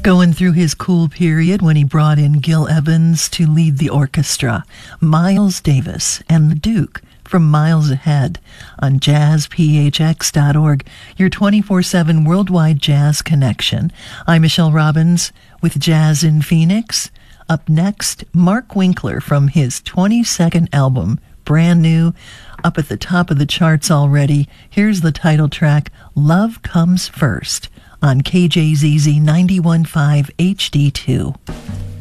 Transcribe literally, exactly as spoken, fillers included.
Going through his cool period when he brought in Gil Evans to lead the orchestra, Miles Davis and the Duke from Miles Ahead on jazz p h x dot org, your twenty-four seven worldwide jazz connection. I'm Michelle Robbins with Jazz in Phoenix. Up next, Mark Winkler from his twenty-second album, brand new, up at the top of the charts already. Here's the title track, Love Comes First, on K J Z Z ninety-one point five H D two.